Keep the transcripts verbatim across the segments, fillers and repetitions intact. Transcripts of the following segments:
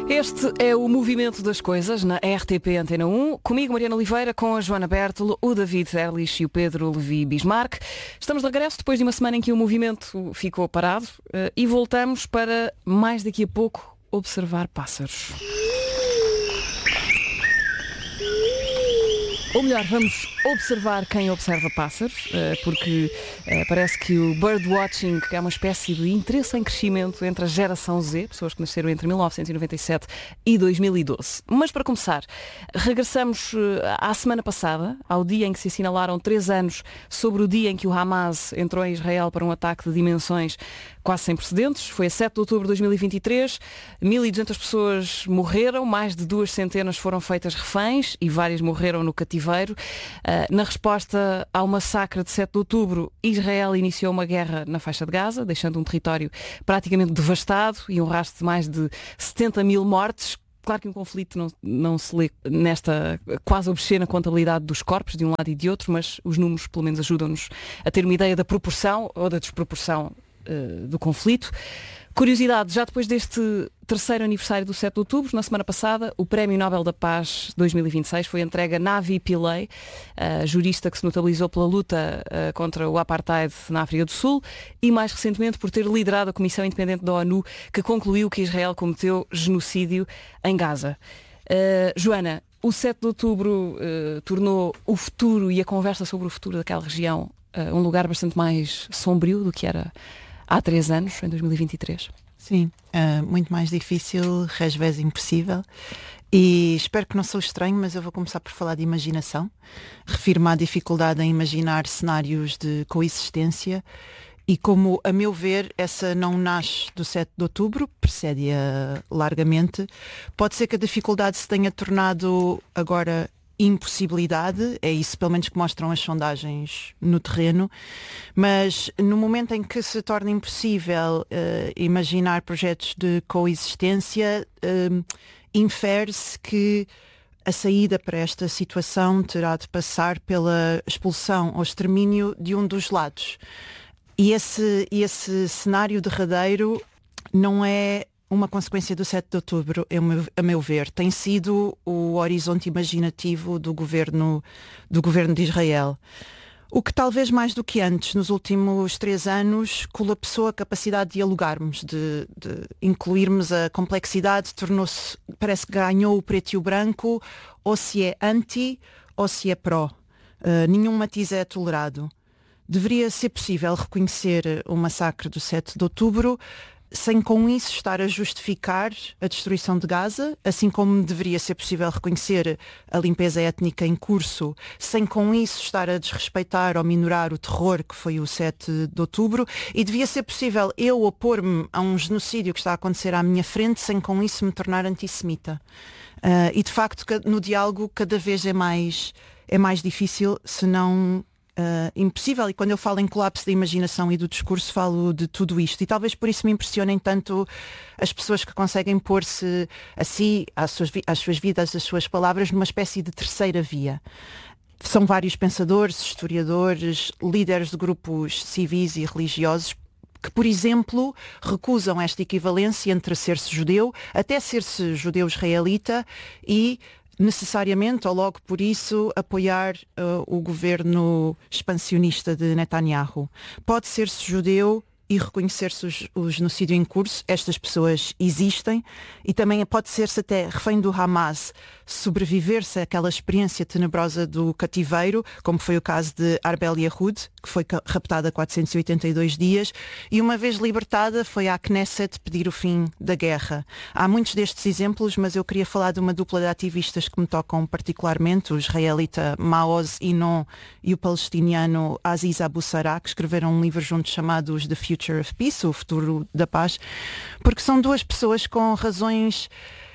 Este é o Movimento das Coisas na R T P Antena um. Comigo, Mariana Oliveira, com a Joana Bertolo, o David Erlich e o Pedro Levi Bismarck. Estamos de regresso depois de uma semana em que o movimento ficou parado e voltamos para, mais daqui a pouco, observar pássaros. Ou melhor, vamos observar quem observa pássaros, porque parece que o birdwatching é uma espécie de interesse em crescimento entre a geração Z, pessoas que nasceram entre mil novecentos e noventa e sete e dois mil e doze. Mas para começar, regressamos à semana passada, ao dia em que se assinalaram três anos sobre o dia em que o Hamas entrou em Israel para um ataque de dimensões quase sem precedentes. Foi a sete de outubro de dois mil e vinte e três, mil e duzentas pessoas morreram, mais de duas centenas foram feitas reféns e várias morreram no cativeiro. Na resposta ao massacre de sete de outubro, Israel iniciou uma guerra na faixa de Gaza, deixando um território praticamente devastado e um rastro de mais de setenta mil mortes. Claro que um conflito não, não se lê nesta quase obscena contabilidade dos corpos de um lado e de outro, mas os números pelo menos ajudam-nos a ter uma ideia da proporção ou da desproporção do conflito. Curiosidade, já depois deste terceiro aniversário do sete de outubro, na semana passada, o Prémio Nobel da Paz dois mil e vinte e seis foi entregue a Navi Pillay, a jurista que se notabilizou pela luta uh, contra o apartheid na África do Sul e, mais recentemente, por ter liderado a Comissão Independente da ONU que concluiu que Israel cometeu genocídio em Gaza. Uh, Joana, o sete de outubro uh, tornou o futuro e a conversa sobre o futuro daquela região uh, um lugar bastante mais sombrio do que era há três anos, em dois mil e vinte e três. Sim, uh, muito mais difícil, às vezes impossível. E espero que não sou estranho, mas eu vou começar por falar de imaginação. Refiro-me à dificuldade em imaginar cenários de coexistência e como, a meu ver, essa não nasce do sete de outubro, precede-a largamente. Pode ser que a dificuldade se tenha tornado agora impossibilidade, é isso pelo menos que mostram as sondagens no terreno, mas no momento em que se torna impossível uh, imaginar projetos de coexistência, uh, infere-se que a saída para esta situação terá de passar pela expulsão ou extermínio de um dos lados. E esse, esse cenário derradeiro não é uma consequência do sete de outubro, a meu ver, tem sido o horizonte imaginativo do governo, do governo de Israel. O que talvez mais do que antes, nos últimos três anos, colapsou a capacidade de dialogarmos, de, de incluirmos a complexidade, tornou-se, parece que ganhou o preto e o branco, ou se é anti ou se é pró. Uh, nenhum matiz é tolerado. Deveria ser possível reconhecer o massacre do sete de outubro, sem com isso estar a justificar a destruição de Gaza, assim como deveria ser possível reconhecer a limpeza étnica em curso, sem com isso estar a desrespeitar ou minorar o terror que foi o sete de outubro, e devia ser possível eu opor-me a um genocídio que está a acontecer à minha frente, sem com isso me tornar antissemita. Uh, e de facto no diálogo cada vez é mais, é mais difícil, se não Uh, impossível, e quando eu falo em colapso da imaginação e do discurso falo de tudo isto, e talvez por isso me impressionem tanto as pessoas que conseguem pôr-se a si, às suas, às suas vidas, às suas palavras, numa espécie de terceira via. São vários pensadores, historiadores, líderes de grupos civis e religiosos que, por exemplo, recusam esta equivalência entre ser-se judeu, até ser-se judeu israelita, e necessariamente, ou logo por isso, apoiar uh, o governo expansionista de Netanyahu. Pode ser-se judeu e reconhecer-se o, o genocídio em curso. Estas pessoas existem, e também pode ser-se até refém do Hamas, sobreviver-se àquela experiência tenebrosa do cativeiro, como foi o caso de Arbel Yehud, que foi raptada há quatrocentos e oitenta e dois dias, e uma vez libertada foi à Knesset pedir o fim da guerra. Há muitos destes exemplos, mas eu queria falar de uma dupla de ativistas que me tocam particularmente, o israelita Maoz Inon e o palestiniano Aziz Abu Sarah, que escreveram um livro juntos chamado The Future of Peace, o futuro da paz, porque são duas pessoas com razões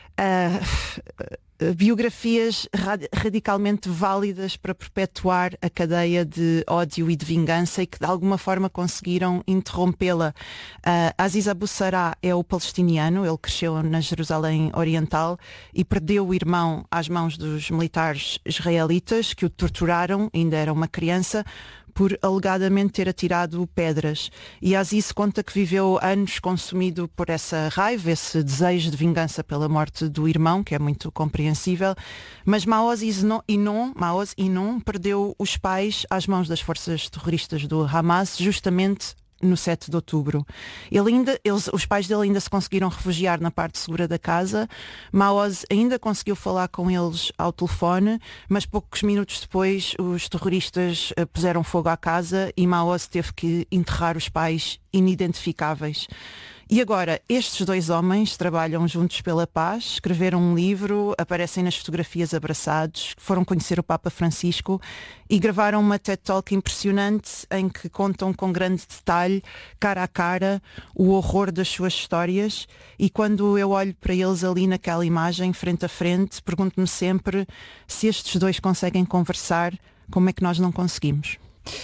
Uh, biografias rad- radicalmente válidas para perpetuar a cadeia de ódio e de vingança, e que de alguma forma conseguiram interrompê-la. Uh, Aziz Abu Sarah é o palestiniano, ele cresceu na Jerusalém Oriental e perdeu o irmão às mãos dos militares israelitas que o torturaram, ainda era uma criança, por alegadamente ter atirado pedras. E Aziz conta que viveu anos consumido por essa raiva, esse desejo de vingança pela morte do irmão, que é muito compreensível, mas Maoz Inon, Maoz Inon perdeu os pais às mãos das forças terroristas do Hamas justamente no sete de outubro. Ele ainda, eles, os pais dele ainda se conseguiram refugiar na parte segura da casa. Maoz ainda conseguiu falar com eles ao telefone, mas poucos minutos depois os terroristas uh, puseram fogo à casa e Maoz teve que enterrar os pais inidentificáveis. E agora, estes dois homens trabalham juntos pela paz, escreveram um livro, aparecem nas fotografias abraçados, foram conhecer o Papa Francisco e gravaram uma TED Talk impressionante em que contam com grande detalhe, cara a cara, o horror das suas histórias. E quando eu olho para eles ali naquela imagem, frente a frente, pergunto-me sempre se estes dois conseguem conversar, como é que nós não conseguimos?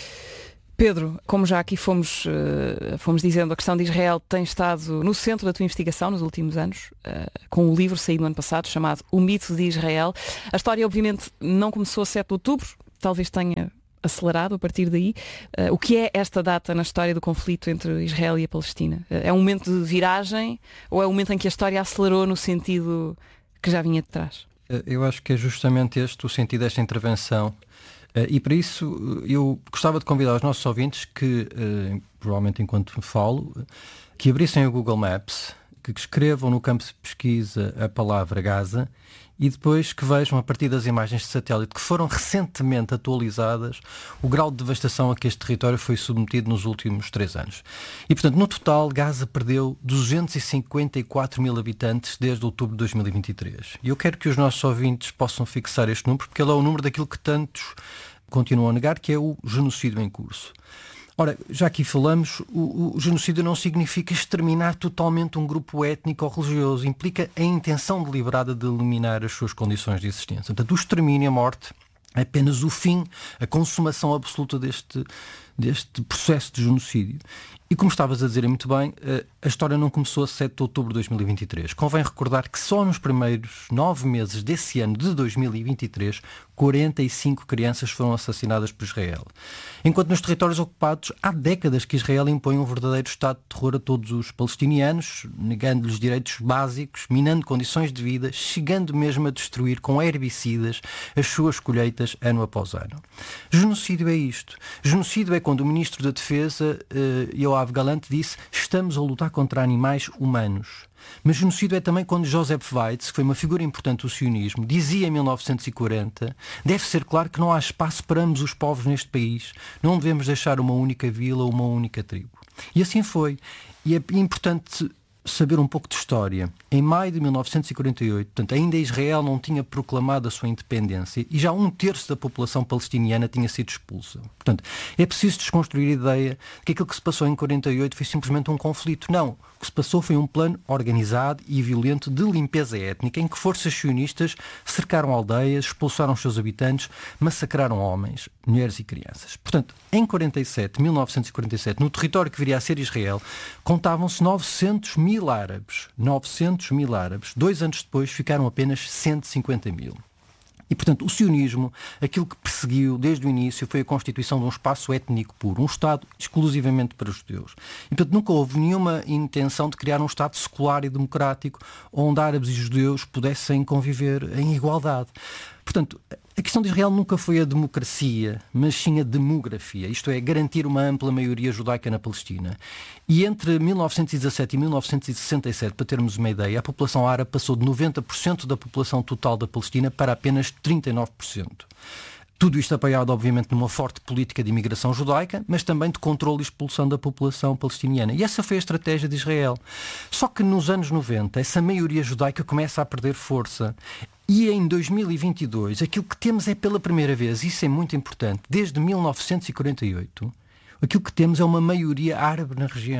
Pedro, como já aqui fomos, uh, fomos dizendo, a questão de Israel tem estado no centro da tua investigação nos últimos anos, uh, com o livro saído no ano passado, chamado O Mito de Israel. A história, obviamente, não começou a sete de outubro, talvez tenha acelerado a partir daí. Uh, o que é esta data na história do conflito entre Israel e a Palestina? Uh, é um momento de viragem ou é um momento em que a história acelerou no sentido que já vinha de trás? Eu acho que é justamente este o sentido desta intervenção. Uh, e para isso eu gostava de convidar os nossos ouvintes que, uh, provavelmente enquanto falo, que abrissem o Google Maps, que escrevam no campo de pesquisa a palavra Gaza e depois que vejam a partir das imagens de satélite que foram recentemente atualizadas o grau de devastação a que este território foi submetido nos últimos três anos. E portanto, no total, Gaza perdeu duzentos e cinquenta e quatro mil habitantes desde outubro de dois mil e vinte e três. E eu quero que os nossos ouvintes possam fixar este número, porque ele é o número daquilo que tantos continuam a negar, que é o genocídio em curso. Ora, já aqui falamos, o, o genocídio não significa exterminar totalmente um grupo étnico ou religioso, implica a intenção deliberada de eliminar as suas condições de existência. Portanto, o extermínio, a morte, é apenas o fim, a consumação absoluta deste, deste processo de genocídio. E como estavas a dizer muito bem, a história não começou a sete de outubro de dois mil e vinte e três. Convém recordar que só nos primeiros nove meses desse ano de dois mil e vinte e três, quarenta e cinco crianças foram assassinadas por Israel. Enquanto nos territórios ocupados, há décadas que Israel impõe um verdadeiro estado de terror a todos os palestinianos, negando-lhes direitos básicos, minando condições de vida, chegando mesmo a destruir com herbicidas as suas colheitas ano após ano. Genocídio é isto. Genocídio é quando o Ministro da Defesa, uh, Yoav Gallant, disse: estamos a lutar contra animais humanos. Mas genocídio é também quando Joseph Weitz, que foi uma figura importante do sionismo, dizia em mil novecentos e quarenta: deve ser claro que não há espaço para ambos os povos neste país. Não devemos deixar uma única vila ou uma única tribo. E assim foi. E é importante saber um pouco de história. Em maio de mil novecentos e quarenta e oito, portanto, ainda Israel não tinha proclamado a sua independência e já um terço da população palestiniana tinha sido expulsa. Portanto, é preciso desconstruir a ideia de que aquilo que se passou em quarenta e oito foi simplesmente um conflito. Não. O que se passou foi um plano organizado e violento de limpeza étnica em que forças sionistas cercaram aldeias, expulsaram os seus habitantes, massacraram homens, mulheres e crianças. Portanto, em quarenta e sete, mil novecentos e quarenta e sete, no território que viria a ser Israel, contavam-se novecentos mil árabes. novecentos mil árabes. Dois anos depois ficaram apenas cento e cinquenta mil. E, portanto, o sionismo, aquilo que perseguiu desde o início foi a constituição de um espaço étnico puro, um Estado exclusivamente para os judeus. E, portanto, nunca houve nenhuma intenção de criar um Estado secular e democrático onde árabes e judeus pudessem conviver em igualdade. Portanto, a questão de Israel nunca foi a democracia, mas sim a demografia, isto é, garantir uma ampla maioria judaica na Palestina. E entre mil novecentos e dezassete e mil novecentos e sessenta e sete, para termos uma ideia, a população árabe passou de noventa por cento da população total da Palestina para apenas trinta e nove por cento. Tudo isto apoiado, obviamente, numa forte política de imigração judaica, mas também de controle e expulsão da população palestiniana. E essa foi a estratégia de Israel. Só que nos anos noventa, essa maioria judaica começa a perder força. E em dois mil e vinte e dois, aquilo que temos é pela primeira vez, isso é muito importante, desde mil novecentos e quarenta e oito, aquilo que temos é uma maioria árabe na região.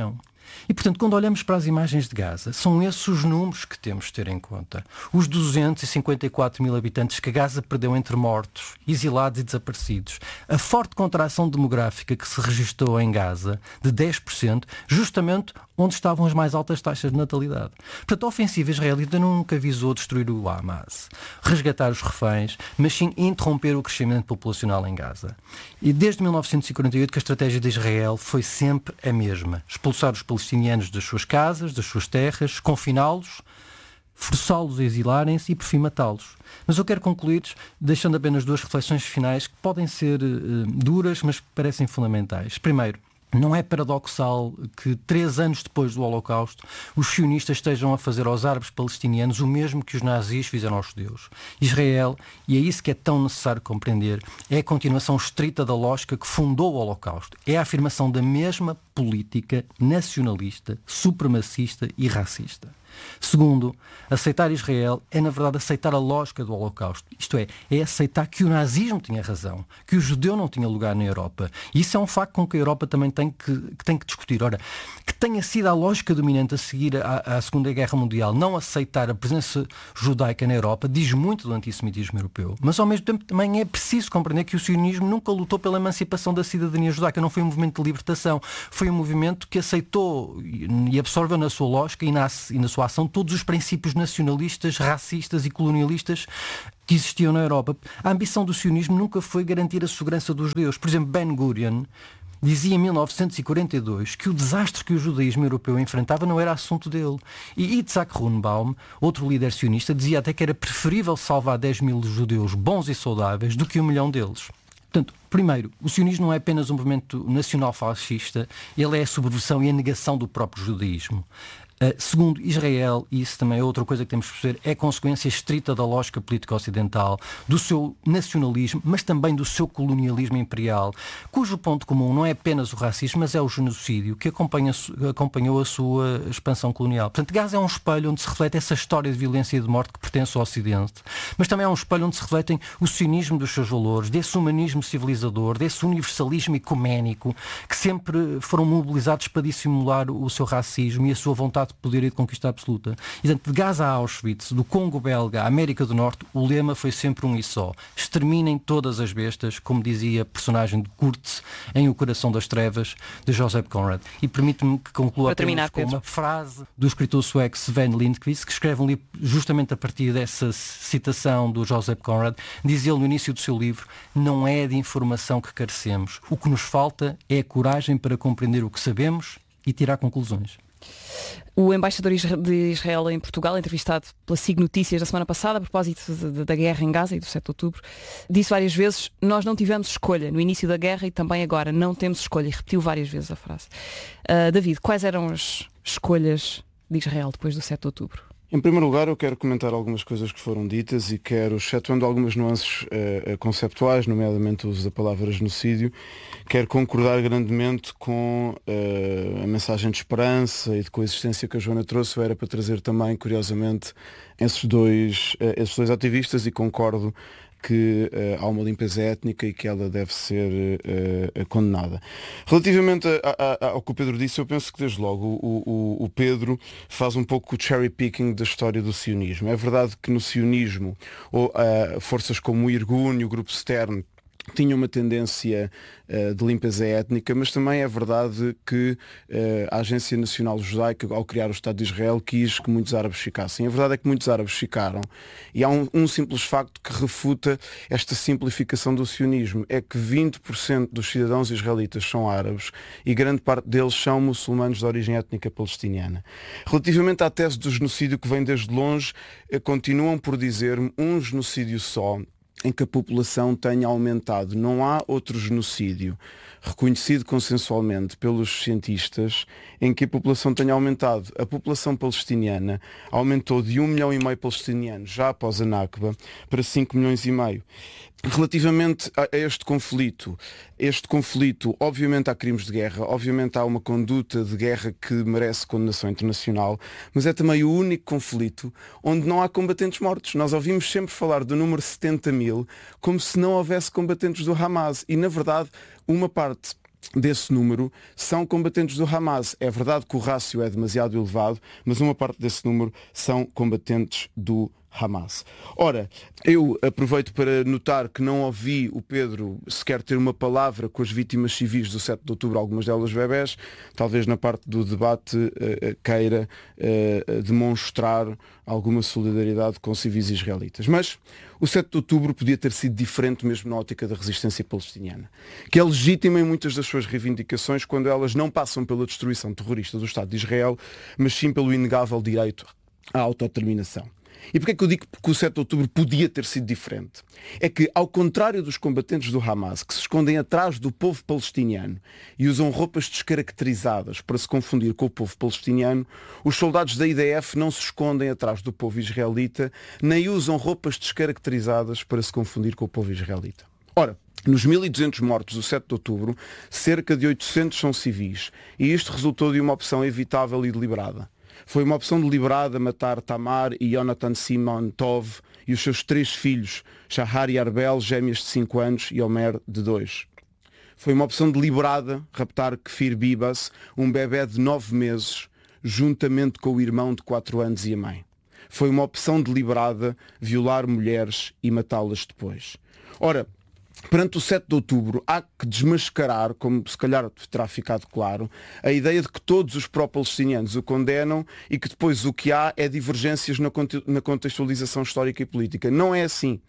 E, portanto, quando olhamos para as imagens de Gaza, são esses os números que temos de ter em conta. Os duzentos e cinquenta e quatro mil habitantes que Gaza perdeu entre mortos, exilados e desaparecidos. A forte contração demográfica que se registrou em Gaza, de dez por cento, justamente onde estavam as mais altas taxas de natalidade. Portanto, a ofensiva israelita nunca visou destruir o Hamas, resgatar os reféns, mas sim interromper o crescimento populacional em Gaza. E desde mil novecentos e quarenta e oito que a estratégia de Israel foi sempre a mesma. Expulsar os palestinianos das suas casas, das suas terras, confiná-los, forçá-los a exilarem-se e, por fim, matá-los. Mas eu quero concluir deixando apenas duas reflexões finais que podem ser uh, duras, mas que parecem fundamentais. Primeiro, não é paradoxal que, três anos depois do Holocausto, os sionistas estejam a fazer aos árabes palestinianos o mesmo que os nazis fizeram aos judeus. Israel, e é isso que é tão necessário compreender, é a continuação estrita da lógica que fundou o Holocausto. É a afirmação da mesma política nacionalista, supremacista e racista. Segundo, aceitar Israel é, na verdade, aceitar a lógica do Holocausto. Isto é, é aceitar que o nazismo tinha razão, que o judeu não tinha lugar na Europa. E isso é um facto com que a Europa também tem que, que, tem que discutir. Ora, que tenha sido a lógica dominante a seguir à, à Segunda Guerra Mundial não aceitar a presença judaica na Europa diz muito do antissemitismo europeu. Mas, ao mesmo tempo, também é preciso compreender que o sionismo nunca lutou pela emancipação da cidadania judaica. Não foi um movimento de libertação. Foi um movimento que aceitou e absorveu na sua lógica e na, e na sua ação todos os princípios nacionalistas, racistas e colonialistas que existiam na Europa. A ambição do sionismo nunca foi garantir a segurança dos judeus. Por exemplo, Ben Gurion dizia em mil novecentos e quarenta e dois que o desastre que o judaísmo europeu enfrentava não era assunto dele. E Yitzhak Runbaum, outro líder sionista, dizia até que era preferível salvar dez mil judeus bons e saudáveis do que um milhão deles. Portanto, primeiro, o sionismo não é apenas um movimento nacional fascista, ele é a subversão e a negação do próprio judaísmo. Uh, segundo, Israel, e isso também é outra coisa que temos que perceber, é consequência estrita da lógica política ocidental, do seu nacionalismo, mas também do seu colonialismo imperial, cujo ponto comum não é apenas o racismo, mas é o genocídio que acompanha, acompanhou a sua expansão colonial. Portanto, Gaza é um espelho onde se reflete essa história de violência e de morte que pertence ao Ocidente, mas também é um espelho onde se refletem o sionismo dos seus valores, desse humanismo civilizador, desse universalismo ecuménico, que sempre foram mobilizados para dissimular o seu racismo e a sua vontade de poder e de conquista absoluta. E, portanto, de Gaza a Auschwitz, do Congo belga à América do Norte, o lema foi sempre um e só. Exterminem todas as bestas, como dizia a personagem de Kurtz em O Coração das Trevas, de Joseph Conrad. E permite-me que conclua apenas com uma frase do escritor sueco Sven Lindqvist, que escreve um livro justamente a partir dessa citação do Joseph Conrad. Diz ele no início do seu livro: não é de informação que carecemos. O que nos falta é a coragem para compreender o que sabemos e tirar conclusões. O embaixador de Israel em Portugal, entrevistado pela S I G Notícias na semana passada, a propósito de, de, da guerra em Gaza e do sete de outubro, disse várias vezes: nós não tivemos escolha no início da guerra e também agora não temos escolha. E repetiu várias vezes a frase. Uh, David, quais eram as escolhas de Israel depois do sete de outubro? Em primeiro lugar, eu quero comentar algumas coisas que foram ditas e quero, excetuando algumas nuances uh, conceptuais, nomeadamente o uso da palavra genocídio, quero concordar grandemente com uh, a mensagem de esperança e de coexistência que a Joana trouxe. Eu era para trazer também, curiosamente, esses dois, uh, esses dois ativistas, e concordo que uh, há uma limpeza étnica e que ela deve ser uh, condenada. Relativamente a, a, a, ao que o Pedro disse, eu penso que desde logo o, o, o Pedro faz um pouco o cherry picking da história do sionismo. É verdade que no sionismo ou, uh, forças como o Irgun e o Grupo Stern tinha uma tendência uh, de limpeza étnica, mas também é verdade que uh, a Agência Nacional Judaica, ao criar o Estado de Israel, quis que muitos árabes ficassem. A verdade é que muitos árabes ficaram. E há um, um simples facto que refuta esta simplificação do sionismo. É que vinte por cento dos cidadãos israelitas são árabes e grande parte deles são muçulmanos de origem étnica palestiniana. Relativamente à tese do genocídio, que vem desde longe, uh, continuam por dizer-me um genocídio só em que a população tenha aumentado. Não há outro genocídio reconhecido consensualmente pelos cientistas em que a população tenha aumentado. A população palestiniana aumentou de um milhão e meio palestinianos já após a Nakba para cinco milhões e meio. Relativamente a este conflito, este conflito, obviamente há crimes de guerra, obviamente há uma conduta de guerra que merece condenação internacional, mas é também o único conflito onde não há combatentes mortos. Nós ouvimos sempre falar do número setenta mil como se não houvesse combatentes do Hamas e, na verdade, uma parte desse número são combatentes do Hamas. É verdade que o rácio é demasiado elevado, mas uma parte desse número são combatentes do Hamas. Ora, eu aproveito para notar que não ouvi o Pedro sequer ter uma palavra com as vítimas civis do sete de outubro, algumas delas bebés. Talvez na parte do debate uh, queira uh, demonstrar alguma solidariedade com civis israelitas. Mas o sete de outubro podia ter sido diferente mesmo na ótica da resistência palestiniana, que é legítima em muitas das suas reivindicações quando elas não passam pela destruição terrorista do Estado de Israel, mas sim pelo inegável direito à autodeterminação. E porquê é que eu digo que o sete de outubro podia ter sido diferente? É que, ao contrário dos combatentes do Hamas, que se escondem atrás do povo palestiniano e usam roupas descaracterizadas para se confundir com o povo palestiniano, os soldados da I D F não se escondem atrás do povo israelita, nem usam roupas descaracterizadas para se confundir com o povo israelita. Ora, nos mil e duzentos mortos do sete de outubro, cerca de oitocentos são civis, e isto resultou de uma opção evitável e deliberada. Foi uma opção deliberada matar Tamar e Yonatan Simon Tov e os seus três filhos, Shahar e Arbel, gêmeas de cinco anos, e Omer, de dois. Foi uma opção deliberada raptar Kfir Bibas, um bebé de nove meses, juntamente com o irmão de quatro anos e a mãe. Foi uma opção deliberada violar mulheres e matá-las depois. Ora, perante o sete de outubro, há que desmascarar, como se calhar terá ficado claro, a ideia de que todos os pró-palestinianos o condenam e que depois o que há é divergências na contextualização histórica e política. Não é assim.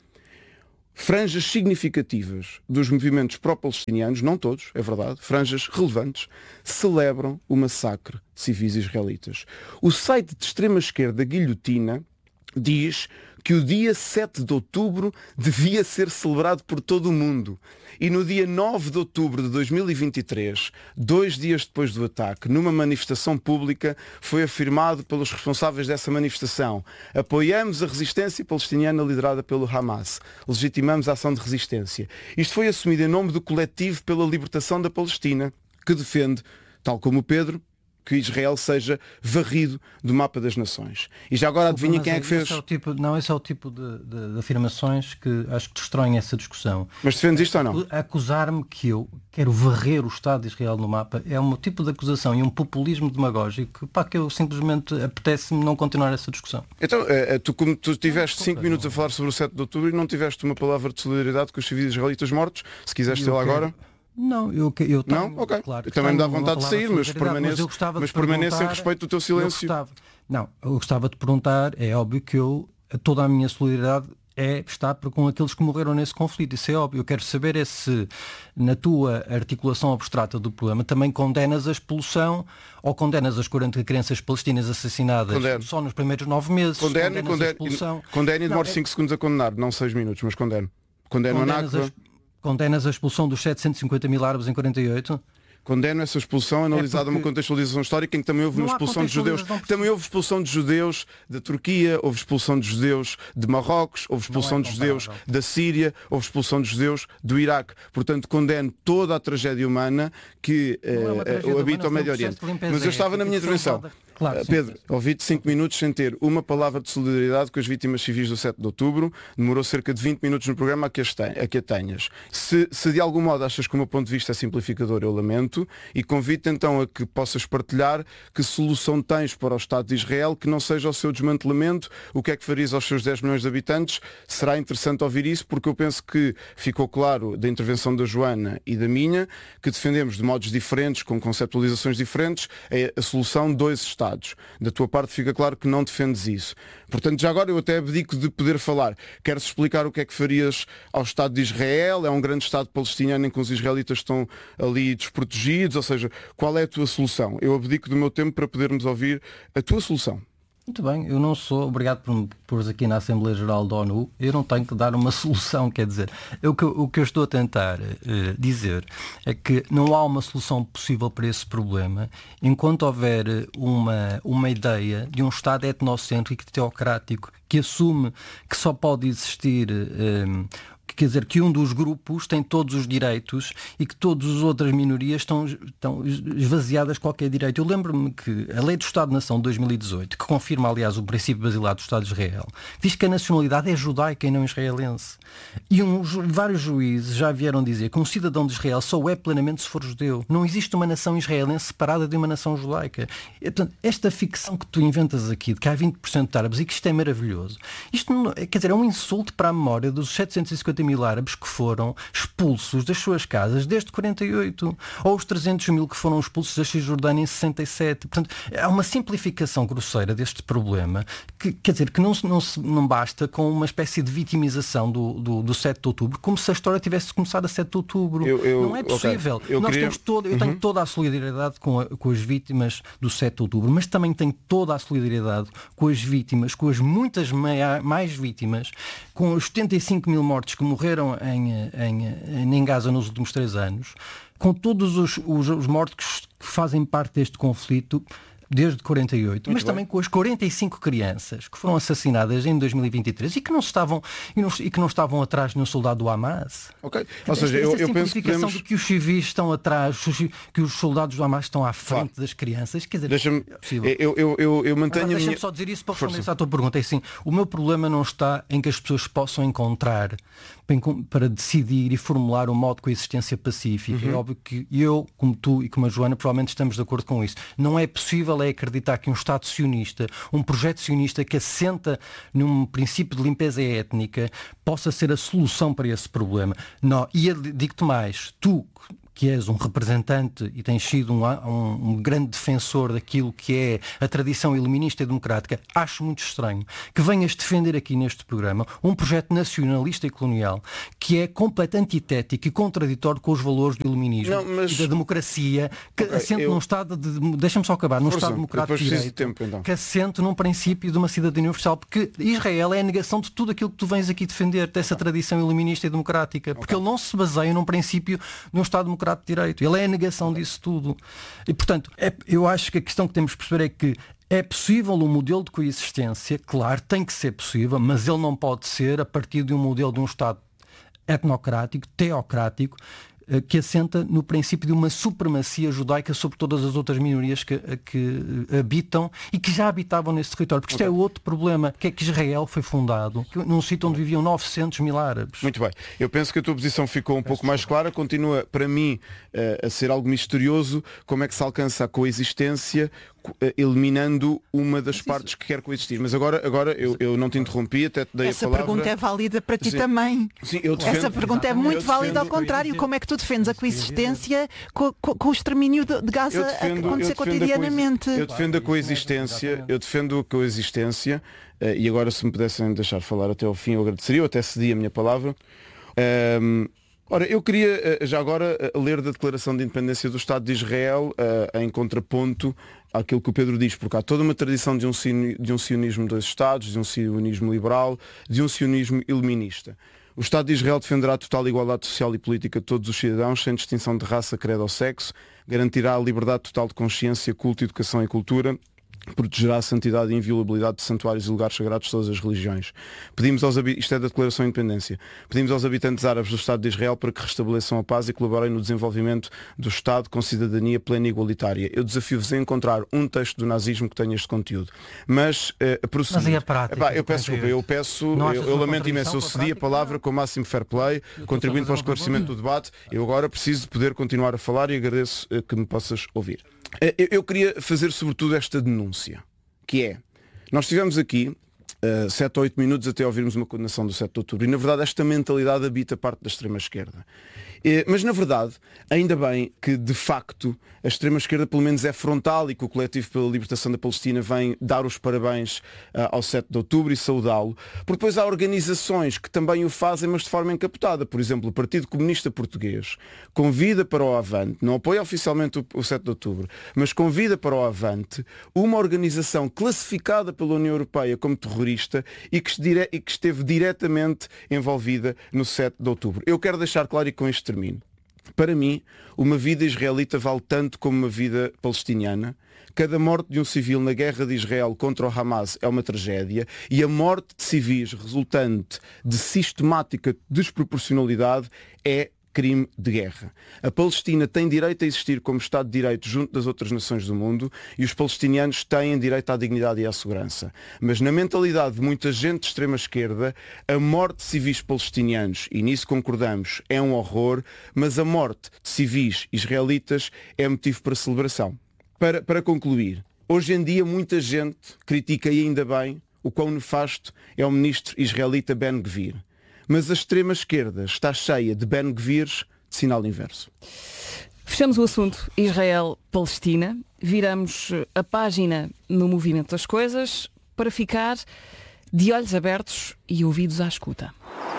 Franjas significativas dos movimentos pró-palestinianos, não todos, é verdade, franjas relevantes, celebram o massacre de civis israelitas. O site de extrema-esquerda Guilhotina diz que o dia sete de outubro devia ser celebrado por todo o mundo. E no dia nove de outubro de dois mil e vinte e três, dois dias depois do ataque, numa manifestação pública, foi afirmado pelos responsáveis dessa manifestação: apoiamos a resistência palestiniana liderada pelo Hamas, legitimamos a ação de resistência. Isto foi assumido em nome do coletivo pela libertação da Palestina, que defende, tal como o Pedro, que Israel seja varrido do mapa das nações. E já agora adivinha quem é que fez... Esse é o tipo, não, esse é o tipo de, de, de afirmações que acho que destroem essa discussão. Mas defendes isto ou não? Acusar-me que eu quero varrer o Estado de Israel no mapa é um tipo de acusação e um populismo demagógico, pá, que eu simplesmente apetece-me não continuar essa discussão. Então, é, é, tu, como tu tiveste cinco minutos a falar sobre o sete de outubro e não tiveste uma palavra de solidariedade com os civis israelitas mortos, se quiseres tê-la agora... Não, eu, eu tenho, não? Ok. Claro, eu também me dá vontade de sair, de mas permaneço, mas mas permaneço em respeito do teu silêncio. Eu não, eu gostava de perguntar, é óbvio que eu, toda a minha solidariedade é estar com aqueles que morreram nesse conflito, isso é óbvio. Eu quero saber é se, na tua articulação abstrata do problema, também condenas a expulsão ou condenas as quarenta crianças palestinas assassinadas condeno. Só nos primeiros nove meses. Condeno e condeno, condeno e demoro cinco é... segundos a condenar, não seis minutos, mas condeno. Condeno a Nakba. Condenas a expulsão dos setecentos e cinquenta mil árabes em quarenta e oito? Condeno essa expulsão analisada é porque... uma contextualização histórica em que também houve uma expulsão de judeus. Também houve expulsão de judeus da Turquia, houve expulsão de judeus de Marrocos, houve expulsão é de judeus da Síria, houve expulsão de judeus do Iraque. Portanto, condeno toda a tragédia humana que uh, habita o Médio Oriente. Mas eu estava na minha intervenção. Claro, sim, Pedro, ouvi-te cinco minutos sem ter uma palavra de solidariedade com as vítimas civis do sete de outubro. Demorou cerca de vinte minutos no programa a que, a que a tenhas. Se, se de algum modo achas que o meu ponto de vista é simplificador, eu lamento, e convido então a que possas partilhar que solução tens para o Estado de Israel que não seja o seu desmantelamento, o que é que farias aos seus dez milhões de habitantes. Será interessante ouvir isso, porque eu penso que ficou claro da intervenção da Joana e da minha que defendemos de modos diferentes, com conceptualizações diferentes, a, a solução de dois Estados. Da tua parte fica claro que não defendes isso. Portanto, já agora eu até abdico de poder falar. Queres explicar o que é que farias ao Estado de Israel? É um grande Estado palestiniano em que os israelitas estão ali desprotegidos? Ou seja, qual é a tua solução? Eu abdico do meu tempo para podermos ouvir a tua solução. Muito bem, eu não sou, obrigado por me pôr aqui na Assembleia Geral da ONU, eu não tenho que dar uma solução, quer dizer, eu, o, que, o que eu estou a tentar uh, dizer é que não há uma solução possível para esse problema enquanto houver uma, uma ideia de um Estado etnocêntrico e teocrático que assume que só pode existir um, quer dizer, que um dos grupos tem todos os direitos e que todas as outras minorias estão, estão esvaziadas de qualquer direito. Eu lembro-me que a Lei do Estado-Nação de dois mil e dezoito, que confirma, aliás, o princípio basilar do Estado de Israel, diz que a nacionalidade é judaica e não israelense. E um, vários juízes já vieram dizer que um cidadão de Israel só é plenamente se for judeu. Não existe uma nação israelense separada de uma nação judaica. E, portanto, esta ficção que tu inventas aqui, de que há vinte por cento de árabes e que isto é maravilhoso, isto não, quer dizer, é um insulto para a memória dos setecentos e cinquenta mil árabes que foram expulsos das suas casas desde quarenta e oito, ou os trezentos mil que foram expulsos da Cisjordânia em sessenta e sete. Portanto, há uma simplificação grosseira deste problema que, quer dizer, que não, não, não basta com uma espécie de vitimização do, do, do sete de outubro, como se a história tivesse começado a sete de outubro. Eu, eu, não é possível. Okay. Eu, Nós queria... temos todo, eu uhum. tenho toda a solidariedade com, a, com as vítimas do sete de outubro, mas também tenho toda a solidariedade com as vítimas, com as muitas meia, mais vítimas, com os setenta e cinco mil mortos que morreram em, em, em Gaza nos últimos três anos, com todos os, os, os mortos que fazem parte deste conflito desde quarenta e oito, Muito mas bem. também com as quarenta e cinco crianças que foram assassinadas em dois mil e vinte e três e que não estavam, e não, e que não estavam atrás de um soldado do Hamas. Ok. Ou seja, eu, eu penso que podemos... de que os civis estão atrás, que os soldados do Hamas estão à frente claro. das crianças, quer dizer, deixa-me, é eu, eu, eu, eu mantenho Agora, a deixa-me minha... só dizer isso para responder à tua pergunta. É assim, o meu problema não está em que as pessoas possam encontrar para decidir e formular um modo de coexistência pacífica. Uhum. É óbvio que eu, como tu e como a Joana, provavelmente estamos de acordo com isso. Não é possível é acreditar que um Estado sionista, um projeto sionista que assenta num princípio de limpeza étnica, possa ser a solução para esse problema. Não. E digo-te mais, tu, que és um representante e tens sido um, um, um grande defensor daquilo que é a tradição iluminista e democrática, acho muito estranho que venhas defender aqui neste programa um projeto nacionalista e colonial que é completamente antitético e contraditório com os valores do iluminismo Não, mas... e da democracia, que okay, assente eu... num Estado de... Deixa-me só acabar, num Força, Estado democrático de direito, tempo, então. que assente num princípio de uma cidadania universal, porque Israel é a negação de tudo aquilo que tu vens aqui defender, dessa tradição iluminista e democrática, porque okay. ele não se baseia num princípio de um Estado democrático de direito. Ele é a negação disso tudo. E, portanto, é, eu acho que a questão que temos que perceber é que é possível um modelo de coexistência, claro, tem que ser possível, mas ele não pode ser a partir de um modelo de um Estado etnocrático, teocrático, que assenta no princípio de uma supremacia judaica sobre todas as outras minorias que, que habitam e que já habitavam nesse território. Porque isto okay. é outro problema, que é que Israel foi fundado num sítio onde viviam novecentos mil árabes. Muito bem. Eu penso que a tua posição ficou um pouco mais clara. Continua, para mim, a ser algo misterioso como é que se alcança a coexistência eliminando uma das partes que quer coexistir. Mas agora, agora eu, eu não te interrompi, até te dei Essa a palavra. Essa pergunta é válida para ti Sim. também. Sim, eu defendo... Essa pergunta é muito válida ao contrário. Como é que tu defendes a coexistência com, com, com o extermínio de, de Gaza defendo, a acontecer cotidianamente? Eu defendo a coexistência, eu defendo a coexistência uh, e agora se me pudessem deixar falar até ao fim eu agradeceria, eu até cedi a minha palavra. Um, Ora, eu queria já agora ler da Declaração de Independência do Estado de Israel uh, em contraponto àquilo que o Pedro diz, porque há toda uma tradição de um, de um sionismo dos Estados, de um sionismo liberal, de um sionismo iluminista. O Estado de Israel defenderá a total igualdade social e política de todos os cidadãos, sem distinção de raça, credo ou sexo, garantirá a liberdade total de consciência, culto, educação e cultura, protegerá a santidade e inviolabilidade de santuários e lugares sagrados de todas as religiões. Pedimos aos isto é da Declaração de Independência. Pedimos aos habitantes árabes do Estado de Israel para que restabeleçam a paz e colaborem no desenvolvimento do Estado com cidadania plena e igualitária. Eu desafio-vos a encontrar um texto do nazismo que tenha este conteúdo. Mas, uh, prosseguindo. Mas é a prática. Epá, eu peço desculpa, eu peço, eu, eu lamento imenso, eu cedi a palavra com o máximo fair play, contribuindo para o esclarecimento do debate. Eu agora preciso de poder continuar a falar e agradeço uh, que me possas ouvir. Uh, eu, eu queria fazer sobretudo esta denúncia. Que é, nós estivemos aqui uh, sete ou oito minutos até ouvirmos uma condenação do sete de outubro e na verdade esta mentalidade habita parte da extrema-esquerda. Eh, mas na verdade, ainda bem que de facto a extrema-esquerda pelo menos é frontal e que o Coletivo pela Libertação da Palestina vem dar os parabéns uh, ao sete de outubro e saudá-lo, porque depois há organizações que também o fazem, mas de forma encapotada. Por exemplo, o Partido Comunista Português convida para o Avante, não apoia oficialmente o, o sete de outubro, mas convida para o Avante uma organização classificada pela União Europeia como terrorista e que, dire... e que esteve diretamente envolvida no sete de outubro. Eu quero deixar claro e com este termino. Para mim, uma vida israelita vale tanto como uma vida palestiniana, Cada morte de um civil na guerra de Israel contra o Hamas é uma tragédia e a morte de civis resultante de sistemática desproporcionalidade é crime de guerra. A Palestina tem direito a existir como Estado de Direito junto das outras nações do mundo e os palestinianos têm direito à dignidade e à segurança. Mas na mentalidade de muita gente de extrema-esquerda, a morte de civis palestinianos, e nisso concordamos, é um horror, mas a morte de civis israelitas é motivo para celebração. Para, para concluir, hoje em dia muita gente critica, e ainda bem, o quão nefasto é o ministro israelita Ben-Gvir. Mas a extrema-esquerda está cheia de Ben-Gvirs de sinal inverso. Fechamos o assunto Israel-Palestina, viramos a página no movimento das coisas para ficar de olhos abertos e ouvidos à escuta.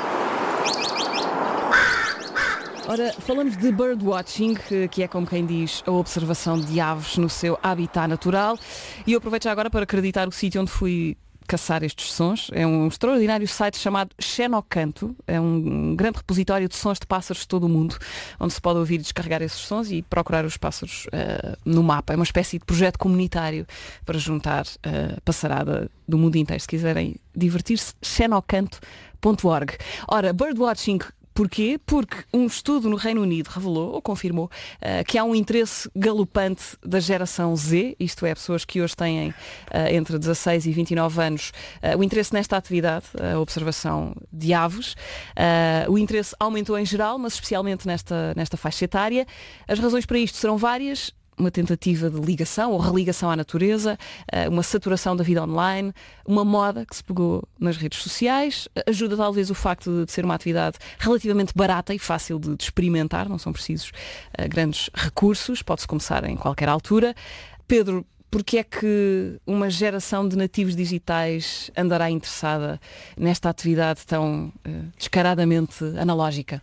Ora, falamos de birdwatching, que é, como quem diz, a observação de aves no seu habitat natural, e eu aproveito já agora para acreditar o sítio onde fui caçar estes sons. É um extraordinário site chamado Xenocanto. É um grande repositório de sons de pássaros de todo o mundo, onde se pode ouvir e descarregar esses sons e procurar os pássaros uh, no mapa. É uma espécie de projeto comunitário para juntar a uh, passarada do mundo inteiro. Se quiserem divertir-se, xenocanto ponto org. Ora, birdwatching, porquê? Porque um estudo no Reino Unido revelou, ou confirmou, uh, que há um interesse galopante da geração Z, isto é, pessoas que hoje têm uh, entre dezasseis e vinte e nove anos, uh, o interesse nesta atividade, a observação de aves. Uh, o interesse aumentou em geral, mas especialmente nesta, nesta faixa etária. As razões para isto serão várias. Uma tentativa de ligação ou religação à natureza, uma saturação da vida online, uma moda que se pegou nas redes sociais, ajuda talvez o facto de ser uma atividade relativamente barata e fácil de, de experimentar, não são precisos uh, grandes recursos, pode-se começar em qualquer altura. Pedro, porque é que uma geração de nativos digitais andará interessada nesta atividade tão uh, descaradamente analógica?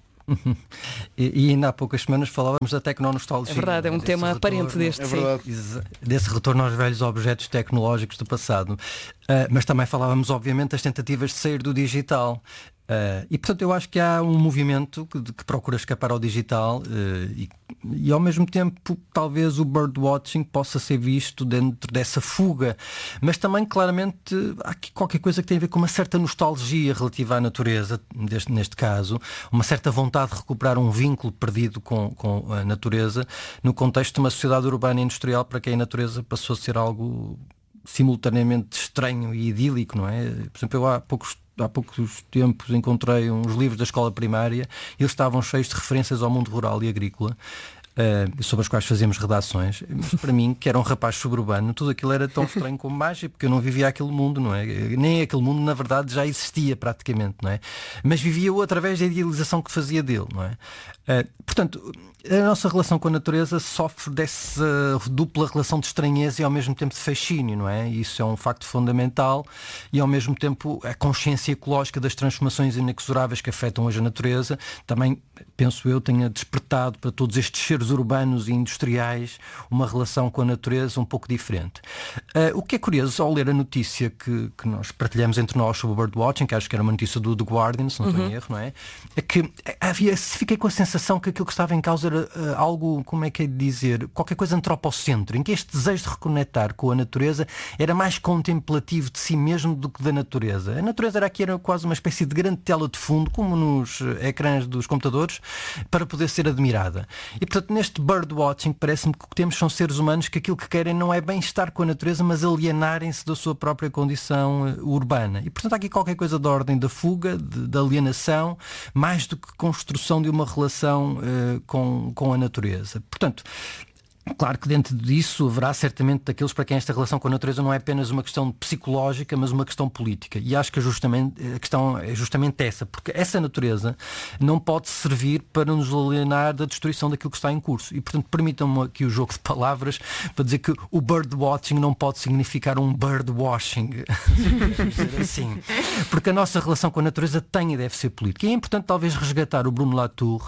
E, e ainda há poucas semanas falávamos da tecnonostalgia. É verdade, é um tema retorno, aparente deste. É verdade. Desse retorno aos velhos objetos tecnológicos do passado. Uh, mas também falávamos, obviamente, das tentativas de sair do digital. Uh, e portanto eu acho que há um movimento que, que procura escapar ao digital uh, e, e ao mesmo tempo talvez o birdwatching possa ser visto dentro dessa fuga, mas também claramente há aqui qualquer coisa que tem a ver com uma certa nostalgia relativa à natureza, deste, neste caso, uma certa vontade de recuperar um vínculo perdido com, com a natureza no contexto de uma sociedade urbana e industrial para quem a natureza passou a ser algo simultaneamente estranho e idílico, não é? Por exemplo, eu há poucos Há poucos tempos encontrei uns livros da escola primária e eles estavam cheios de referências ao mundo rural e agrícola, uh, sobre as quais fazíamos redações. Mas para mim, que era um rapaz suburbano, tudo aquilo era tão estranho como mágico, porque eu não vivia aquele mundo, não é? Nem aquele mundo, na verdade, já existia praticamente, não é? Mas vivia-o através da idealização que fazia dele, não é? Uh, portanto, a nossa relação com a natureza sofre dessa dupla relação de estranheza e ao mesmo tempo de fascínio, não é? Isso é um facto fundamental e ao mesmo tempo a consciência ecológica das transformações inexoráveis que afetam hoje a natureza também, penso eu, tenha despertado para todos estes seres urbanos e industriais uma relação com a natureza um pouco diferente. Uh, o que é curioso ao ler a notícia que, que nós partilhamos entre nós sobre o birdwatching, que acho que era uma notícia do The Guardian, se não estou em erro, não é? É que havia, fiquei com a sensação que aquilo que estava em causa era uh, algo, como é que é de dizer, qualquer coisa antropocentro, em que este desejo de reconectar com a natureza era mais contemplativo de si mesmo do que da natureza. A natureza era aqui era quase uma espécie de grande tela de fundo, como nos ecrãs dos computadores, para poder ser admirada. E portanto, neste birdwatching parece-me que o que temos são seres humanos que aquilo que querem não é bem estar com a natureza, mas alienarem-se da sua própria condição uh, urbana. E portanto há aqui qualquer coisa da ordem da fuga, de, da alienação, mais do que construção de uma relação uh, com, com a natureza. Portanto, claro que dentro disso haverá certamente daqueles para quem esta relação com a natureza não é apenas uma questão psicológica, mas uma questão política. E acho que justamente, a questão é justamente essa, porque essa natureza não pode servir para nos alienar da destruição daquilo que está em curso. E, portanto, permitam-me aqui o jogo de palavras para dizer que o birdwatching não pode significar um birdwashing. Assim. Porque a nossa relação com a natureza tem e deve ser política. E é importante talvez resgatar o Bruno Latour,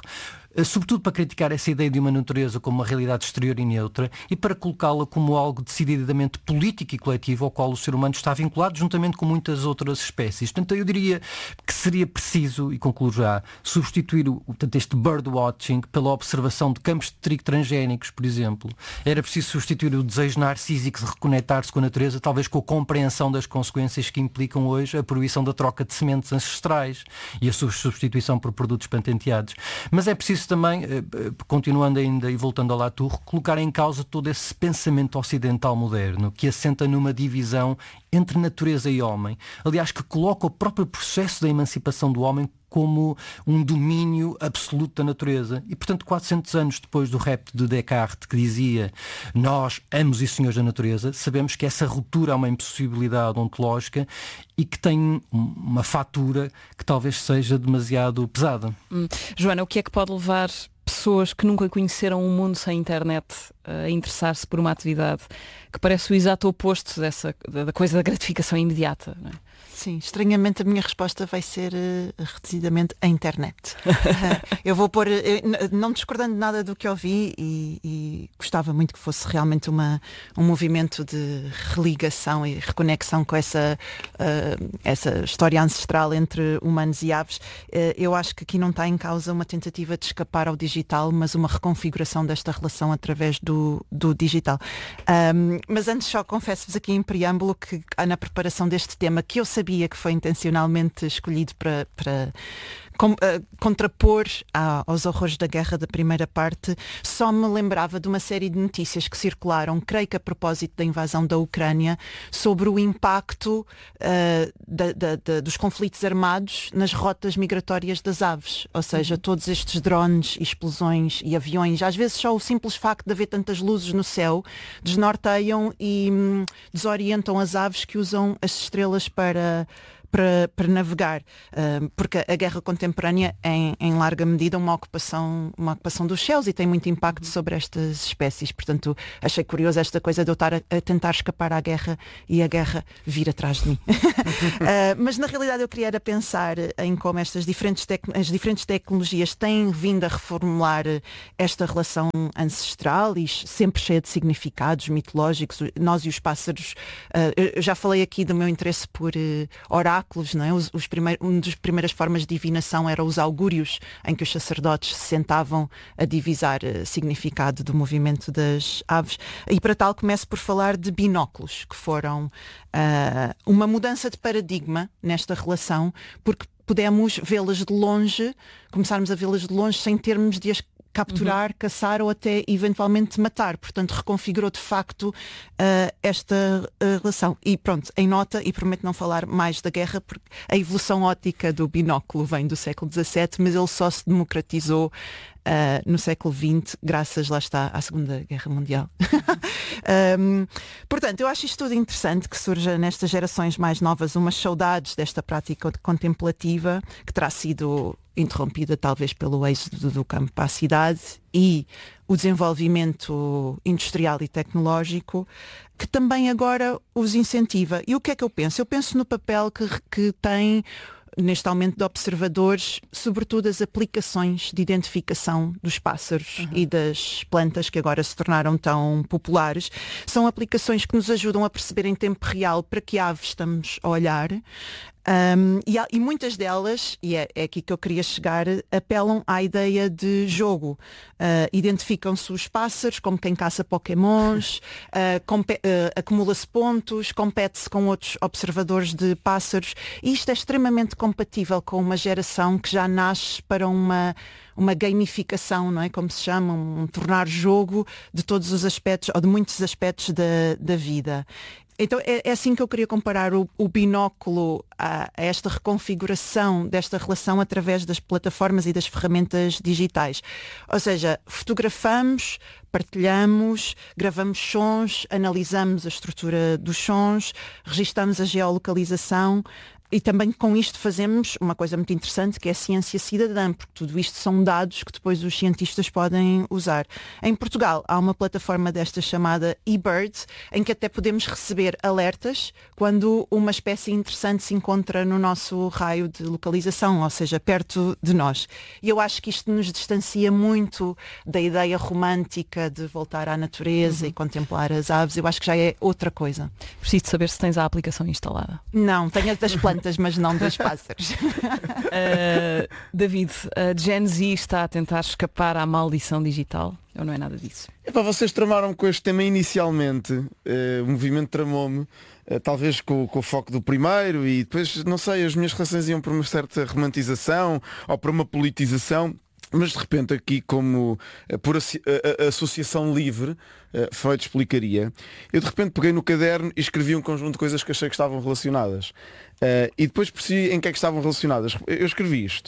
sobretudo para criticar essa ideia de uma natureza como uma realidade exterior e neutra e para colocá-la como algo decididamente político e coletivo ao qual o ser humano está vinculado juntamente com muitas outras espécies. Portanto, eu diria que seria preciso, e concluo já, substituir o, portanto, este birdwatching pela observação de campos de trigo transgénicos, por exemplo. Era preciso substituir o desejo narcísico de reconectar-se com a natureza, talvez com a compreensão das consequências que implicam hoje a proibição da troca de sementes ancestrais e a sua substituição por produtos patenteados. Mas é preciso também, continuando ainda e voltando ao Latour, colocar em causa todo esse pensamento ocidental moderno que assenta numa divisão entre natureza e homem. Aliás, que coloca o próprio processo da emancipação do homem como um domínio absoluto da natureza. E, portanto, quatrocentos anos depois do repto de Descartes, que dizia nós, amos e senhores da natureza, sabemos que essa ruptura é uma impossibilidade ontológica e que tem uma fatura que talvez seja demasiado pesada. Hum. Joana, o que é que pode levar pessoas que nunca conheceram um mundo sem internet a interessar-se por uma atividade que parece o exato oposto dessa, da coisa da gratificação imediata, não é? Sim, estranhamente a minha resposta vai ser uh, reduzidamente a internet. uh, eu vou pôr, uh, não discordando nada do que ouvi e, e gostava muito que fosse realmente uma, um movimento de religação e reconexão com essa, uh, essa história ancestral entre humanos e aves. Uh, eu acho que aqui não está em causa uma tentativa de escapar ao digital, mas uma reconfiguração desta relação através do, do digital. Um, mas antes só confesso-vos aqui em preâmbulo que na preparação deste tema, que eu sabia que foi intencionalmente escolhido para, para com, uh, contrapor a, aos horrores da guerra da primeira parte, só me lembrava de uma série de notícias que circularam, creio que a propósito da invasão da Ucrânia, sobre o impacto uh, da, da, da, dos conflitos armados nas rotas migratórias das aves. Ou seja, todos estes drones, explosões e aviões, às vezes só o simples facto de haver tantas luzes no céu, desnorteiam e hum, desorientam as aves que usam as estrelas para Para, para navegar, uh, porque a guerra contemporânea é em, em larga medida uma ocupação, uma ocupação dos céus e tem muito impacto sobre estas espécies. Portanto, achei curioso esta coisa de eu estar a, a tentar escapar à guerra e a guerra vir atrás de mim. uh, mas na realidade eu queria era pensar em como estas diferentes, tec- as diferentes tecnologias têm vindo a reformular esta relação ancestral e sempre cheia de significados mitológicos. Nós e os pássaros, uh, eu já falei aqui do meu interesse por uh, oráculos. Não é? os, os primeiros, uma das primeiras formas de divinação eram os augúrios, em que os sacerdotes se sentavam a divisar uh, significado do movimento das aves. E para tal começo por falar de binóculos, que foram uh, uma mudança de paradigma nesta relação, porque pudemos vê-las de longe, começarmos a vê-las de longe sem termos de as capturar, uhum. caçar ou até eventualmente matar. Portanto, reconfigurou de facto uh, esta uh, relação. E pronto, em nota, e prometo não falar mais da guerra, porque a evolução óptica do binóculo vem do século dezassete, mas ele só se democratizou Uh, no século vinte, graças, lá está, à Segunda Guerra Mundial. um, portanto, eu acho isto tudo interessante, que surja nestas gerações mais novas umas saudades desta prática contemplativa, que terá sido interrompida talvez pelo êxodo do campo para a cidade e o desenvolvimento industrial e tecnológico, que também agora os incentiva. E o que é que eu penso? Eu penso no papel que, que tem neste aumento de observadores, sobretudo as aplicações de identificação dos pássaros uhum. e das plantas que agora se tornaram tão populares. São aplicações que nos ajudam a perceber em tempo real para que ave estamos a olhar. Um, e, há, e muitas delas, e é, é aqui que eu queria chegar, apelam à ideia de jogo. Uh, identificam-se os pássaros como quem caça pokémons, uh, compe- uh, acumula-se pontos, compete-se com outros observadores de pássaros, e isto é extremamente compatível com uma geração que já nasce para uma, uma gamificação, não é? Como se chama, um, um tornar jogo de todos os aspectos, ou de muitos aspectos da, da vida. Então é, é assim que eu queria comparar o, o binóculo a, a esta reconfiguração desta relação através das plataformas e das ferramentas digitais. Ou seja, fotografamos, partilhamos, gravamos sons, analisamos a estrutura dos sons, registamos a geolocalização. e também com isto fazemos uma coisa muito interessante, que é a ciência cidadã, porque tudo isto são dados que depois os cientistas podem usar. Em Portugal há uma plataforma desta chamada eBird, em que até podemos receber alertas quando uma espécie interessante se encontra no nosso raio de localização, ou seja, perto de nós. E eu acho que isto nos distancia muito da ideia romântica de voltar à natureza, uhum, e contemplar as aves. Eu acho que já é outra coisa. Preciso saber se tens a aplicação instalada. Não, tenho a das plantas, mas não dos pássaros. uh, David, a Gen Z está a tentar escapar à maldição digital? Ou não é nada disso? Epá, vocês tramaram com este tema inicialmente. Uh, o movimento tramou-me, uh, talvez com, com o foco do primeiro, e depois, não sei, as minhas relações iam para uma certa romantização ou para uma politização. Mas de repente aqui, como por associação livre, Freud explicaria, eu de repente peguei no caderno e escrevi um conjunto de coisas que achei que estavam relacionadas. E depois percebi em que é que estavam relacionadas. Eu escrevi isto.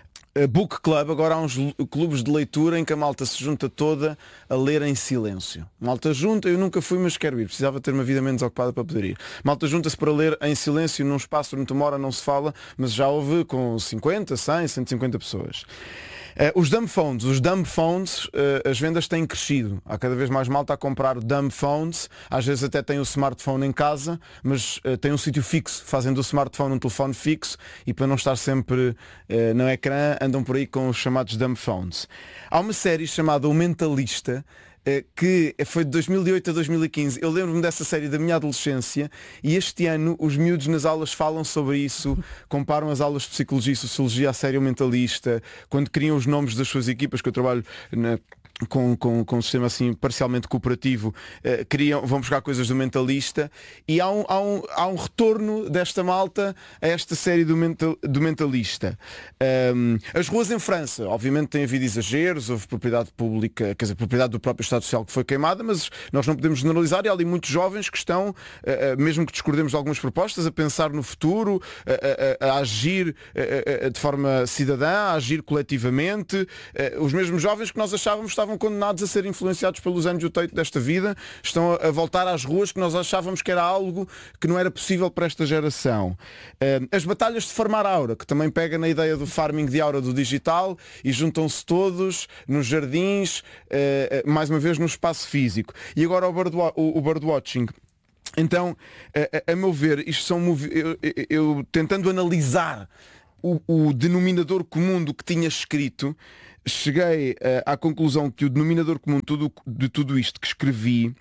Book Club, agora há uns clubes de leitura em que a malta se junta toda a ler em silêncio. Malta junta, eu nunca fui, mas quero ir. Precisava ter uma vida menos ocupada para poder ir. Malta junta-se para ler em silêncio num espaço onde uma hora não se fala, mas já houve com cinquenta, cem, cento e cinquenta pessoas. Uh, os dumb phones, os dumb phones, uh, as vendas têm crescido. Há cada vez mais malta a comprar dumb phones. Às vezes até têm o smartphone em casa, mas uh, têm um sítio fixo. Fazem do smartphone um telefone fixo e para não estar sempre uh, no ecrã andam por aí com os chamados dumb phones. Há uma série chamada O Mentalista, que foi de dois mil e oito a dois mil e quinze. Eu lembro-me dessa série da minha adolescência e este ano os miúdos nas aulas falam sobre isso, comparam as aulas de Psicologia e Sociologia à série O Mentalista, quando criam os nomes das suas equipas, que eu trabalho na... Com, com, com um sistema assim parcialmente cooperativo, uh, criam, vão buscar coisas do Mentalista e há um, há, um, há um retorno desta malta a esta série do, mental, do Mentalista. Um, as ruas em França, obviamente tem havido exageros, houve propriedade pública, quer dizer, propriedade do próprio Estado Social que foi queimada, mas nós não podemos generalizar e há ali muitos jovens que estão, uh, uh, mesmo que discordemos de algumas propostas, a pensar no futuro, uh, uh, a agir uh, uh, de forma cidadã, a agir coletivamente. Uh, os mesmos jovens que nós achávamos estavam condenados a ser influenciados pelos Andrew Tate desta vida, estão a voltar às ruas que nós achávamos que era algo que não era possível para esta geração. As batalhas de farmar aura, que também pega na ideia do farming de aura do digital e juntam-se todos nos jardins, mais uma vez no espaço físico. E agora o, bird, o, o birdwatching. Então, a, a meu ver, isto são eu, eu, eu tentando analisar o, o denominador comum do que tinha escrito, cheguei uh, à conclusão que o denominador comum tudo, de tudo isto que escrevi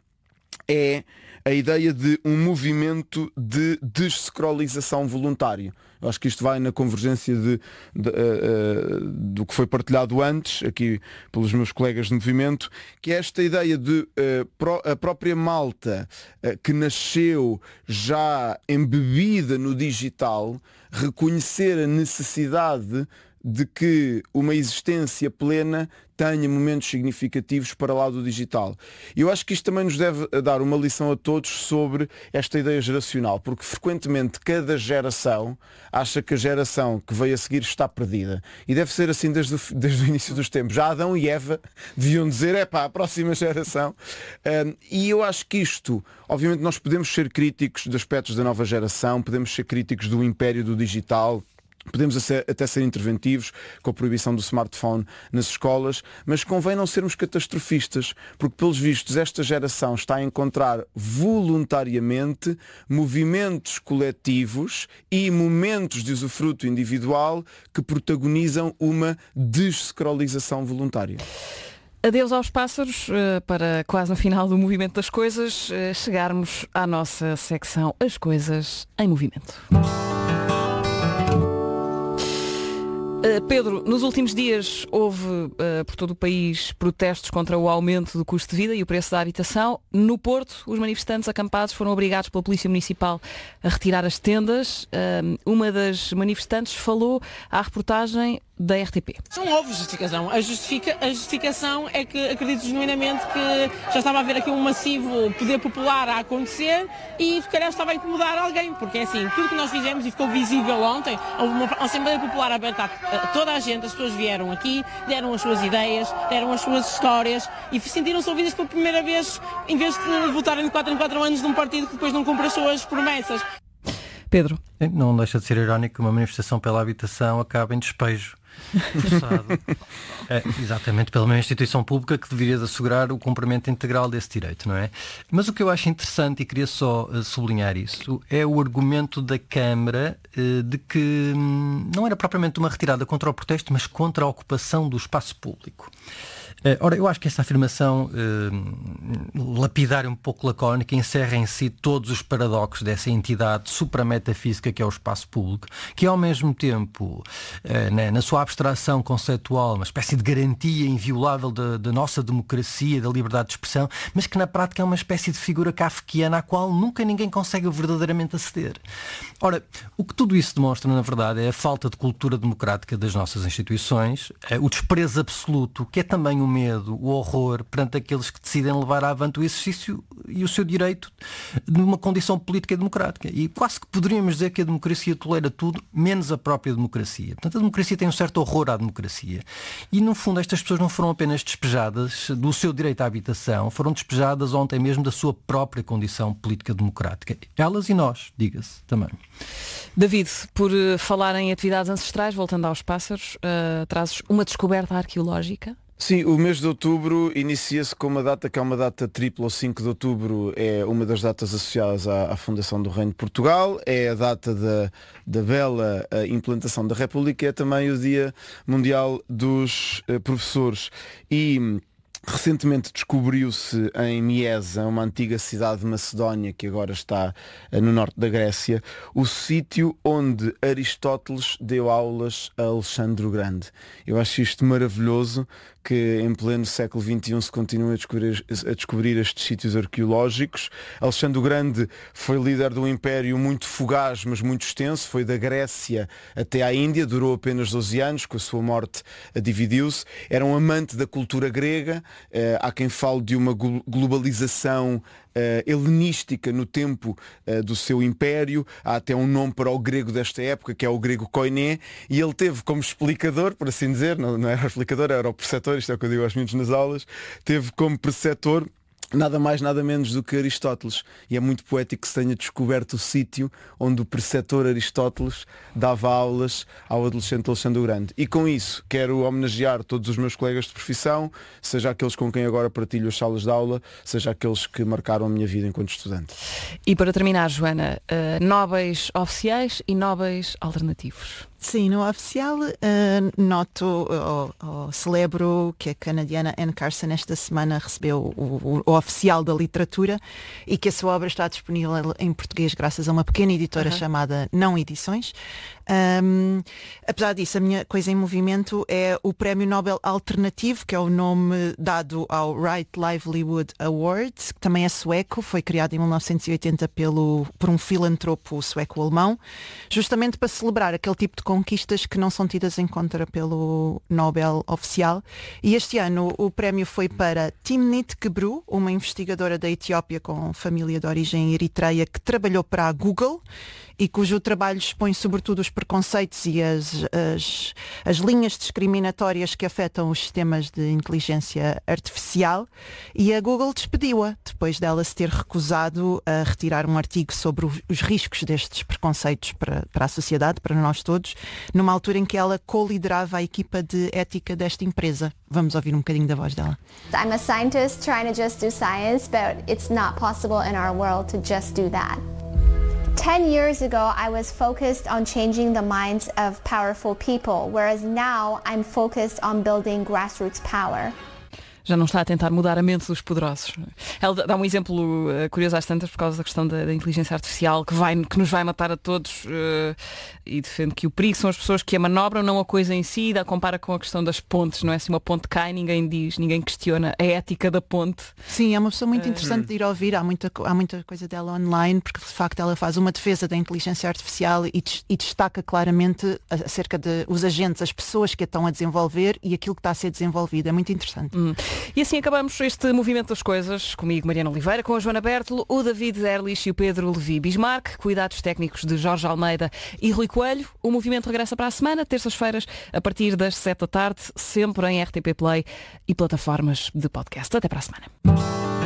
é a ideia de um movimento de descrolização voluntário. Eu acho que isto vai na convergência de, de, uh, uh, do que foi partilhado antes, aqui pelos meus colegas de movimento, que é esta ideia de uh, pro, a própria malta uh, que nasceu já embebida no digital, reconhecer a necessidade de que uma existência plena tenha momentos significativos para lá do digital. E eu acho que isto também nos deve dar uma lição a todos sobre esta ideia geracional, porque frequentemente cada geração acha que a geração que veio a seguir está perdida. E deve ser assim desde o, desde o início dos tempos. Já Adão e Eva deviam dizer, é pá, a próxima geração. Um, e eu acho que isto, obviamente nós podemos ser críticos de aspectos da nova geração, podemos ser críticos do império do digital, podemos até ser interventivos com a proibição do smartphone nas escolas, mas convém não sermos catastrofistas, porque pelos vistos esta geração está a encontrar voluntariamente movimentos coletivos e momentos de usufruto individual que protagonizam uma descrolização voluntária. Adeus aos pássaros, para quase no final do Movimento das Coisas chegarmos à nossa secção As Coisas em Movimento. Uh, Pedro, nos últimos dias houve uh, por todo o país protestos contra o aumento do custo de vida e o preço da habitação. No Porto, os manifestantes acampados foram obrigados pela Polícia Municipal a retirar as tendas. Uh, uma das manifestantes falou à reportagem da R T P. Não houve justificação. A, justifica, a justificação é que acredito genuinamente que já estava a haver aqui um massivo poder popular a acontecer e se calhar estava a incomodar alguém, porque é assim, tudo que nós fizemos e ficou visível ontem, houve uma Assembleia Popular aberta a, a toda a gente, as pessoas vieram aqui, deram as suas ideias, deram as suas histórias e sentiram-se ouvidas pela primeira vez, em vez de votarem de quatro em quatro anos num partido que depois não cumpre as suas promessas. Pedro? Não deixa de ser irónico que uma manifestação pela habitação acabe em despejo forçado. É, exatamente, pela mesma instituição pública que deveria assegurar o cumprimento integral desse direito, não é? Mas o que eu acho interessante, e queria só uh, sublinhar isso, é o argumento da Câmara uh, de que hum, não era propriamente uma retirada contra o protesto, mas contra a ocupação do espaço público. Uh, ora, eu acho que esta afirmação uh, lapidária, um pouco lacónica, encerra em si todos os paradoxos dessa entidade suprametafísica que é o espaço público, que ao mesmo tempo, uh, na, na sua abstração conceitual, uma espécie de garantia inviolável da, da nossa democracia, da liberdade de expressão, mas que na prática é uma espécie de figura kafkiana à qual nunca ninguém consegue verdadeiramente aceder. Ora, o que tudo isso demonstra, na verdade, é a falta de cultura democrática das nossas instituições, uh, o desprezo absoluto, que é também um medo, o horror perante aqueles que decidem levar avante o exercício e o seu direito numa condição política e democrática. E quase que poderíamos dizer que a democracia tolera tudo, menos a própria democracia. Portanto, a democracia tem um certo horror à democracia. E, no fundo, estas pessoas não foram apenas despejadas do seu direito à habitação, foram despejadas ontem mesmo da sua própria condição política democrática. Elas e nós, diga-se também. David, por falar em atividades ancestrais, voltando aos pássaros, uh, trazes uma descoberta arqueológica? Sim, o mês de outubro inicia-se com uma data que é uma data tripla. O cinco de outubro é uma das datas associadas à, à fundação do Reino de Portugal, é a data da, da bela implantação da República, é também o Dia Mundial dos uh, Professores. E recentemente descobriu-se em Miesa, uma antiga cidade de Macedónia que agora está no norte da Grécia, o sítio onde Aristóteles deu aulas a Alexandre o Grande. Eu acho isto maravilhoso, que em pleno século vinte e um se continua a descobrir, a descobrir estes sítios arqueológicos. Alexandre o Grande foi líder de um império muito fugaz, mas muito extenso, foi da Grécia até à Índia, durou apenas doze anos, com a sua morte dividiu-se. Era um amante da cultura grega, uh, há quem fale de uma globalização Uh, helenística no tempo uh, do seu império. Há até um nome para o grego desta época, que é o grego koiné, e ele teve como explicador, por assim dizer, não, não era o explicador, era o preceptor, isto é o que eu digo aos miúdos nas aulas, teve como preceptor nada mais, nada menos do que Aristóteles. E é muito poético que se tenha descoberto o sítio onde o preceptor Aristóteles dava aulas ao adolescente Alexandre o Grande. E com isso quero homenagear todos os meus colegas de profissão, seja aqueles com quem agora partilho as salas de aula, seja aqueles que marcaram a minha vida enquanto estudante. E para terminar, Joana, uh, nobres oficiais e nobres alternativos. Sim, no oficial uh, noto ou, ou celebro que a canadiana Anne Carson esta semana recebeu o, o, o oficial da literatura e que a sua obra está disponível em português graças a uma pequena editora uhum. chamada Não Edições. Um, apesar disso, a minha coisa em movimento é o Prémio Nobel Alternativo, que é o nome dado ao Right Livelihood Award, que também é sueco, foi criado em mil novecentos e oitenta pelo, por um filantropo sueco-alemão, justamente para celebrar aquele tipo de conquistas que não são tidas em conta pelo Nobel oficial. E este ano o prémio foi para Timnit Gebru, uma investigadora da Etiópia com família de origem eritreia que trabalhou para a Google e cujo trabalho expõe sobretudo os preconceitos e as, as, as linhas discriminatórias que afetam os sistemas de inteligência artificial, e a Google despediu-a depois dela se ter recusado a retirar um artigo sobre os riscos destes preconceitos para, para a sociedade, para nós todos, numa altura em que ela co-liderava a equipa de ética desta empresa. Vamos ouvir um bocadinho da voz dela. I'm a scientist trying to just do science, but it's not possible in our world to just do that. Ten years ago, I was focused on changing the minds of powerful people, whereas now I'm focused on building grassroots power. Já não está a tentar mudar a mente dos poderosos. Ela dá um exemplo uh, curioso às tantas por causa da questão da, da inteligência artificial que, vai, que nos vai matar a todos uh, e defende que o perigo são as pessoas que a manobram, não a coisa em si, e dá, compara com a questão das pontes, não é? Se uma ponte cai, ninguém diz, ninguém questiona a ética da ponte. Sim, é uma pessoa muito interessante uh, de ir ouvir, há muita, há muita coisa dela online, porque de facto ela faz uma defesa da inteligência artificial e, e destaca claramente acerca de os agentes, as pessoas que a estão a desenvolver e aquilo que está a ser desenvolvido. É muito interessante. Hum. E assim acabamos este movimento das coisas, comigo Mariana Oliveira, com a Joana Bertolo, o David Erlich e o Pedro Levi Bismarck, cuidados técnicos de Jorge Almeida e Rui Coelho. O movimento regressa para a semana, terças-feiras, a partir das sete da tarde, sempre em R T P Play e plataformas de podcast. Até para a semana.